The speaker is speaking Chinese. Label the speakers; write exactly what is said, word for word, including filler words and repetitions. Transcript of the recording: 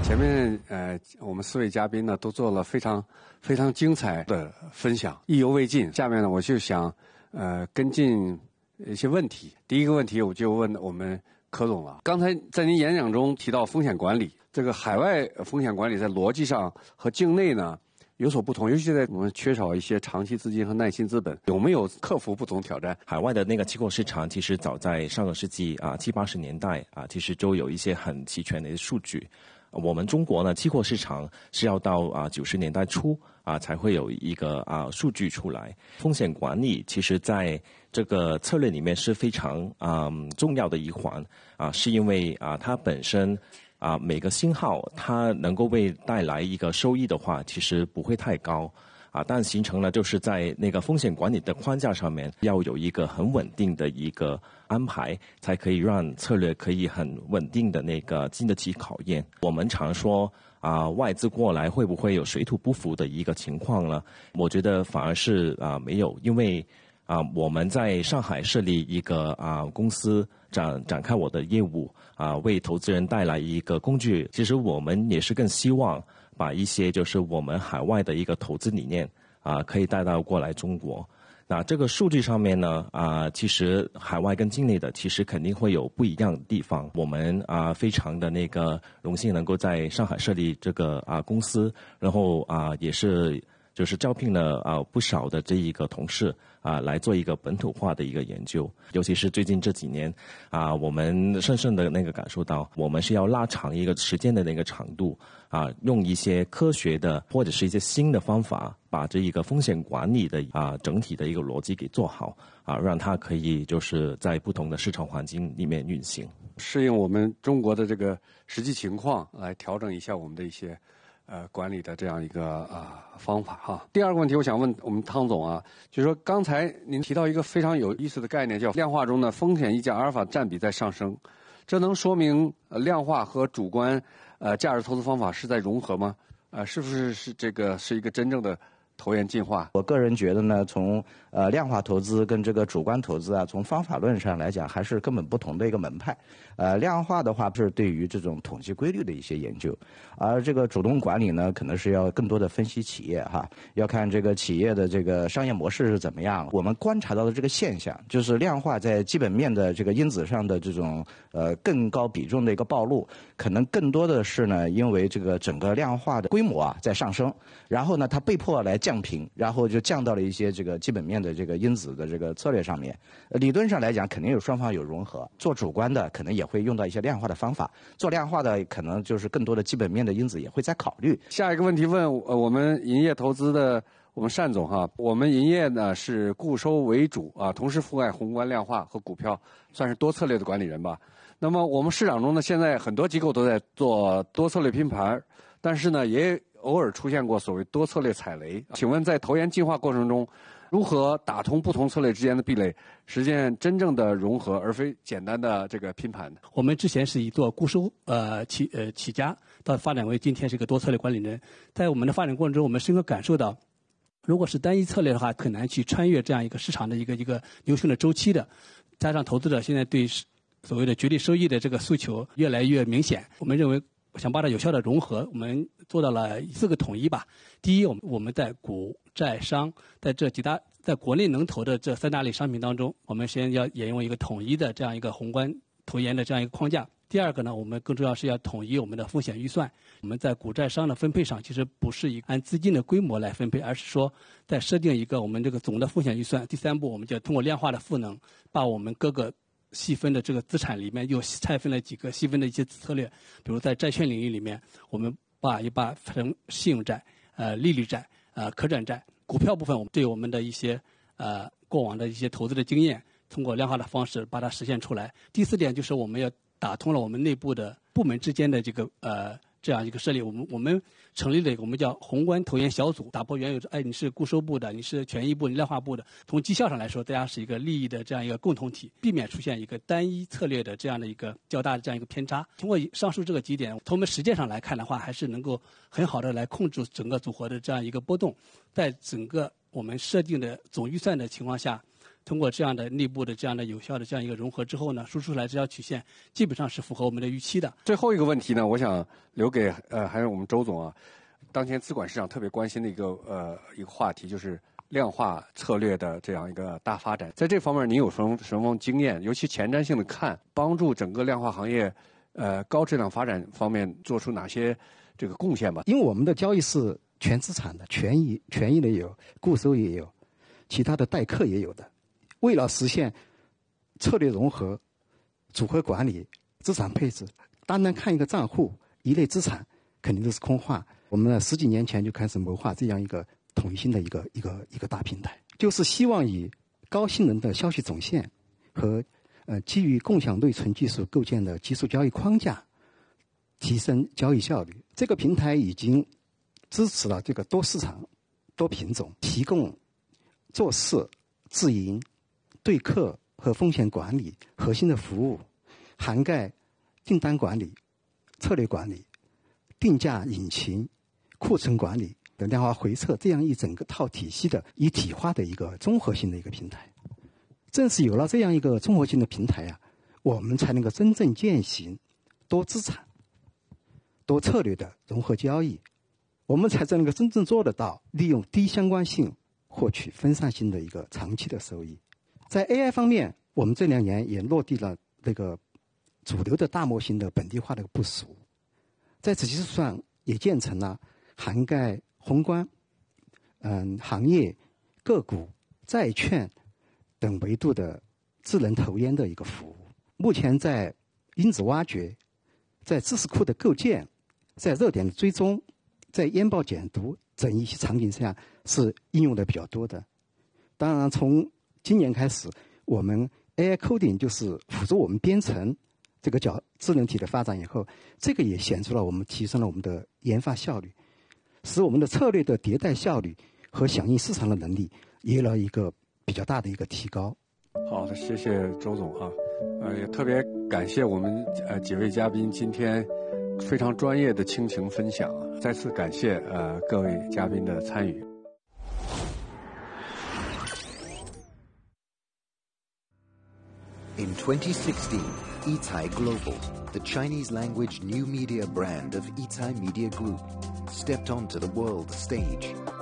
Speaker 1: 前面呃，我们四位嘉宾呢都做了非常非常精彩的分享，意犹未尽。下面呢，我就想呃跟进一些问题。第一个问题，我就问我们柯总了。刚才在您演讲中提到风险管理，这个海外风险管理在逻辑上和境内呢有所不同，尤其在我们缺少一些长期资金和耐心资本，有没有克服不同挑战？
Speaker 2: 海外的那个期货市场，其实早在上个世纪啊七八十年代啊，其实就有一些很齐全的数据。我们中国呢，期货市场是要到啊九十年代初啊才会有一个啊数据出来。风险管理其实在这个策略里面是非常啊、嗯、重要的一环啊，是因为啊它本身啊每个信号它能够为带来一个收益的话，其实不会太高。啊，但形成了就是在那个风险管理的框架上面，要有一个很稳定的一个安排，才可以让策略可以很稳定的那个经得起考验。我们常说啊，外资过来会不会有水土不服的一个情况呢？我觉得反而是啊没有，因为啊我们在上海设立一个啊公司展展开我的业务啊，为投资人带来一个工具。其实我们也是更希望把一些就是我们海外的一个投资理念啊，可以带到过来中国。那这个数据上面呢啊，其实海外跟境内的其实肯定会有不一样的地方。我们啊非常的那个荣幸能够在上海设立这个啊公司，然后啊也是就是招聘了啊不少的这一个同事啊来做一个本土化的一个研究。尤其是最近这几年啊，我们深深的那个感受到，我们是要拉长一个时间的那个长度啊，用一些科学的或者是一些新的方法，把这一个风险管理的啊整体的一个逻辑给做好啊，让它可以就是在不同的市场环境里面运行，
Speaker 1: 适应我们中国的这个实际情况，来调整一下我们的一些呃管理的这样一个啊、呃、方法哈。第二个问题，我想问我们汤总啊，就是说刚才您提到一个非常有意思的概念，叫量化中的风险溢价阿尔法占比在上升，这能说明呃量化和主观呃价值投资方法是在融合吗？呃，是不是是这个是一个真正的投研进化？
Speaker 3: 我个人觉得呢，从呃量化投资跟这个主观投资啊，从方法论上来讲，还是根本不同的一个门派。呃，量化的话是对于这种统计规律的一些研究，而这个主动管理呢，可能是要更多的分析企业哈，要看这个企业的这个商业模式是怎么样。我们观察到的这个现象，就是量化在基本面的这个因子上的这种呃更高比重的一个暴露，可能更多的是呢，因为这个整个量化的规模啊在上升，然后呢，它被迫来降频，然后就降到了一些这个基本面的这个因子的这个策略上面。理论上来讲，肯定有双方有融合，做主观的可能也会用到一些量化的方法，做量化的可能就是更多的基本面的因子也会在考虑。
Speaker 1: 下一个问题问呃我们银业投资的我们单总哈，我们银业呢是固收为主啊，同时覆盖宏观量化和股票，算是多策略的管理人吧。那么我们市场中呢，现在很多机构都在做多策略拼盘，但是呢，也偶尔出现过所谓多策略踩雷。请问在投研进化过程中，如何打通不同策略之间的壁垒，实现真正的融合，而非简单的这个拼盘呢？
Speaker 4: 我们之前是以做固收呃起呃起家，到发展为今天是一个多策略管理人。在我们的发展过程中，我们深刻感受到，如果是单一策略的话，很难去穿越这样一个市场的一个一个牛熊的周期的。加上投资者现在对所谓的绝对收益的这个诉求越来越明显，我们认为想把它有效的融合，我们做到了四个统一吧。第一，我们我们在股债商在这几大在国内能投的这三大类商品当中，我们先要沿用一个统一的这样一个宏观投研的这样一个框架。第二个呢，我们更重要是要统一我们的风险预算。我们在股债商的分配上，其实不是以按资金的规模来分配，而是说在设定一个我们这个总的风险预算。第三步，我们就通过量化的赋能，把我们各个细分的这个资产里面又拆分了几个细分的一些策略。比如在债券领域里面，我们把一把分成信用债、呃利率债、呃可转债。股票部分，我们对我们的一些呃过往的一些投资的经验，通过量化的方式把它实现出来。第四点就是我们要打通了我们内部的部门之间的这个呃这样一个设立。我们我们成立了一个我们叫宏观投研小组，打破原有哎你是固收部的，你是权益部、你量化部的，从绩效上来说，大家是一个利益的这样一个共同体，避免出现一个单一策略的这样的一个较大的这样一个偏差。通过上述这个几点，从我们实践上来看的话，还是能够很好的来控制整个组合的这样一个波动，在整个我们设定的总预算的情况下， 通过这样的内部的这样的有效的这样一个融合之后呢，输出来这条曲线基本上是符合我们的预期的。
Speaker 1: 最后一个问题呢，我想留给呃还是我们周总啊，当前资管市场特别关心的一个呃一个话题就是量化策略的这样一个大发展，在这方面您有什么什么经验？尤其前瞻性的看，帮助整个量化行业呃高质量发展方面做出哪些这个贡献吧？
Speaker 5: 因为我们的交易是全资产的，权益权益的也有，固收也有，其他的代客也有的。为了实现策略融合、组合管理、资产配置，单单看一个账户、一类资产，肯定都是空话。我们呢十几年前就开始谋划这样一个统一性的一个一个一个大平台，就是希望以高性能的消息总线和呃基于共享内存技术构建的基础交易框架，提升交易效率。这个平台已经支持了这个多市场、多品种，提供做事、自营、对客和风险管理核心的服务，涵盖订单管理、策略管理、定价引擎、库存管理的量化回测这样一整个套体系的一体化的一个综合性的一个平台。正是有了这样一个综合性的平台啊，我们才能够真正践行多资产、多策略的融合交易，我们才能够真正做得到利用低相关性获取分散性的一个长期的收益。在 A I 方面，我们这两年也落地了这个主流的大模型的本地化的部署，在此基础上也建成了涵盖宏观、嗯行业、个股、债券等维度的智能投研的一个服务。目前在因子挖掘、在知识库的构建、在热点的追踪、在研报解读等一些场景下是应用的比较多的。当然，从今年开始，我们 A I coding 就是辅助我们编程这个叫智能体的发展以后，这个也显出了我们提升了我们的研发效率，使我们的策略的迭代效率和响应市场的能力也有了一个比较大的一个提高。
Speaker 1: 好的，谢谢周总啊，呃，也特别感谢我们呃几位嘉宾今天非常专业的倾情分享啊，再次感谢呃各位嘉宾的参与。
Speaker 6: In twenty sixteen, Yitai Global, the Chinese-language new media brand of Yitai Media Group, stepped onto the world stage.